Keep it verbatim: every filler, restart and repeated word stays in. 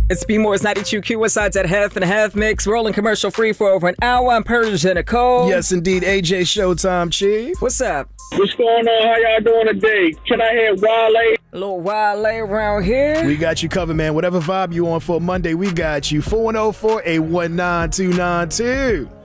It's B Moore's ninety-two Q Sides at half and a half mix, rolling commercial free for over an hour. I'm Persian Nicole. Yes, indeed. A J Showtime, Chief. What's up? What's going on? How y'all doing today? Can I hear Wale? A little Wale around here. We got you covered, man. Whatever vibe you on for Monday, we got you. four one zero, four eight one, nine two nine two.